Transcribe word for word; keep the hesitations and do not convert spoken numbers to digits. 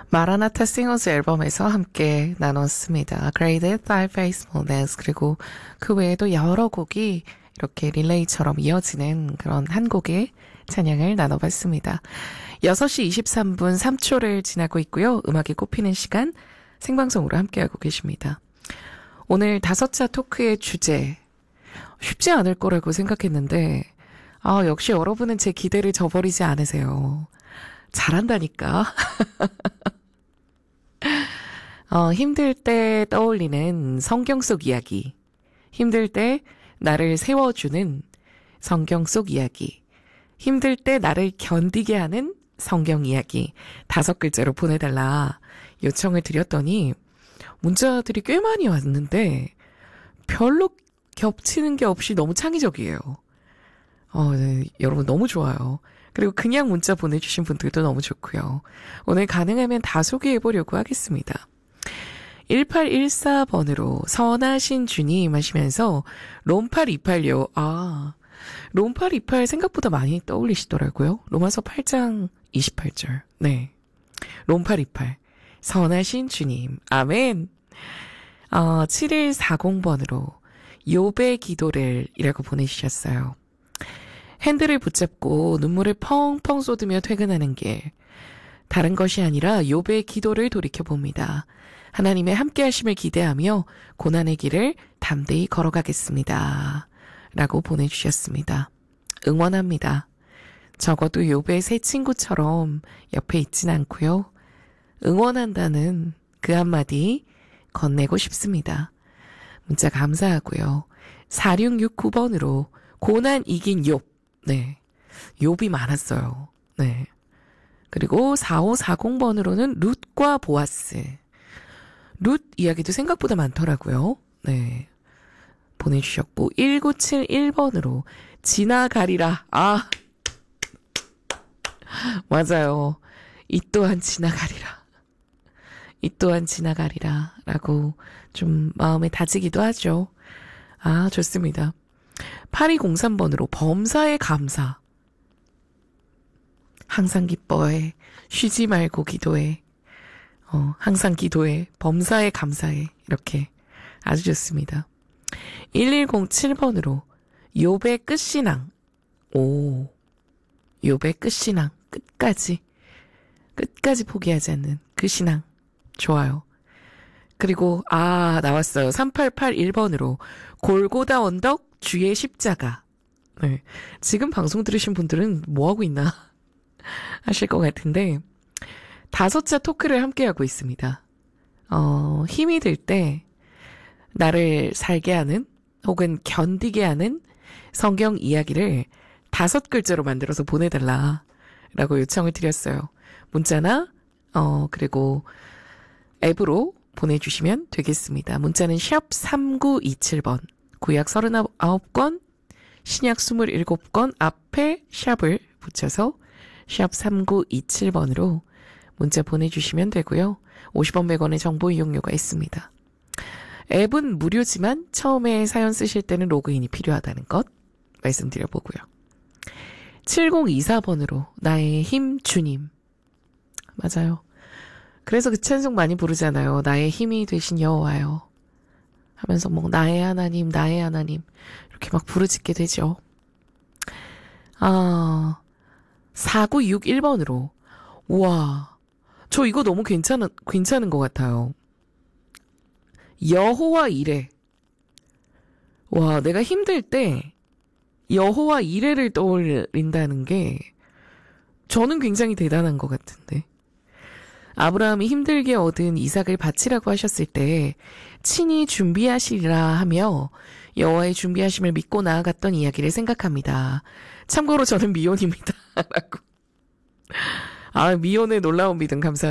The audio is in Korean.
마라나타 싱어즈 앨범에서 함께 나눴습니다. Graded by Faithfulness. 그리고 그 외에도 여러 곡이 이렇게 릴레이처럼 이어지는 그런 한 곡의 찬양을 나눠봤습니다. 여섯 시 이십삼 분 삼 초를 지나고 있고요. 음악이 꼽히는 시간 생방송으로 함께하고 계십니다. 오늘 다섯자 토크의 주제 쉽지 않을 거라고 생각했는데 아 역시 여러분은 제 기대를 저버리지 않으세요. 잘한다니까. 어, 힘들 때 떠올리는 성경 속 이야기. 힘들 때 나를 세워주는 성경 속 이야기. 힘들 때 나를 견디게 하는 성경 이야기. 다섯 글자로 보내달라 요청을 드렸더니 문자들이 꽤 많이 왔는데 별로 겹치는 게 없이 너무 창의적이에요. 어, 네, 여러분 너무 좋아요. 그리고 그냥 문자 보내주신 분들도 너무 좋고요. 오늘 가능하면 다 소개해보려고 하겠습니다. 일팔일사 번으로 선하신 주님 하시면서 롬팔이팔요. 아, 롬팔이팔 생각보다 많이 떠올리시더라고요. 로마서 팔 장 이십팔 절. 네. 롬팔이팔. 선하신 주님. 아멘. 어, 칠일사공 번으로 욥의 기도를 이라고 보내주셨어요. 핸들을 붙잡고 눈물을 펑펑 쏟으며 퇴근하는 길. 다른 것이 아니라 욥의 기도를 돌이켜봅니다. 하나님의 함께 하심을 기대하며 고난의 길을 담대히 걸어가겠습니다. 라고 보내주셨습니다. 응원합니다. 적어도 욥의 새 친구처럼 옆에 있진 않고요. 응원한다는 그 한마디 건네고 싶습니다. 문자 감사하고요. 사육육구 번으로 고난 이긴 욥. 네. 욥이 많았어요. 네. 그리고 사오사공 번으로는 룻과 보아스. 룻 이야기도 생각보다 많더라고요. 네. 보내주셨고, 일구칠일 번으로 지나가리라. 아. 맞아요. 이 또한 지나가리라. 이 또한 지나가리라. 라고 좀 마음에 다지기도 하죠. 아, 좋습니다. 팔이공삼 번으로 범사에 감사. 항상 기뻐해. 쉬지 말고 기도해. 어, 항상 기도해. 범사에 감사해. 이렇게 아주 좋습니다. 일일공칠 번으로 욥의 끝신앙. 오, 욥의 끝신앙. 끝까지. 끝까지 포기하지 않는 그 신앙. 좋아요. 그리고 아 나왔어요. 삼팔팔일 번으로 골고다 언덕 주의 십자가. 네. 지금 방송 들으신 분들은 뭐하고 있나 하실 것 같은데 다섯자 토크를 함께하고 있습니다. 어, 힘이 들 때 나를 살게 하는 혹은 견디게 하는 성경 이야기를 다섯 글자로 만들어서 보내달라 라고 요청을 드렸어요. 문자나 어 그리고 앱으로 보내주시면 되겠습니다. 문자는 샵 삼구이칠 번, 구약 삼십구 건, 신약 이십칠 건 앞에 샵을 붙여서 샵 삼구이칠 번으로 문자 보내주시면 되고요. 오십 원 백 원의 정보 이용료가 있습니다. 앱은 무료지만 처음에 사연 쓰실 때는 로그인이 필요하다는 것 말씀드려보고요. 칠공이사 번으로 나의 힘 주님. 맞아요. 그래서 그 찬송 많이 부르잖아요. 나의 힘이 되신 여호와요. 하면서 뭐 나의 하나님, 나의 하나님 이렇게 막 부르짖게 되죠. 아, 사구육일 번으로 우와, 저 이거 너무 괜찮은 괜찮은 것 같아요. 여호와 이레. 와, 내가 힘들 때 여호와 이레를 떠올린다는 게 저는 굉장히 대단한 것 같은데. 아브라함이 힘들게 얻은 이삭을 바치라고 하셨을 때 친히 준비하시리라 하며 여호와의 준비하심을 믿고 나아갔던 이야기를 생각합니다. 참고로 저는 미혼입니다. 라고. 아, 미혼의 놀라운 믿음 감사합니다.